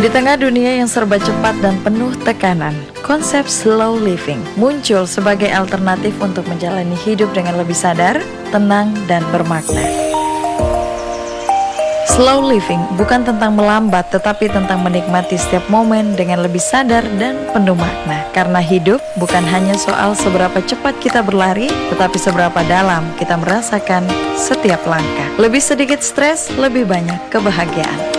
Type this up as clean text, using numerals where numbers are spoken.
Di tengah dunia yang serba cepat dan penuh tekanan, konsep slow living muncul sebagai alternatif untuk menjalani hidup dengan lebih sadar, tenang, dan bermakna. Slow living bukan tentang melambat, tetapi tentang menikmati setiap momen dengan lebih sadar dan penuh makna. Karena hidup bukan hanya soal seberapa cepat kita berlari, tetapi seberapa dalam kita merasakan setiap langkah. Lebih sedikit stres, lebih banyak kebahagiaan.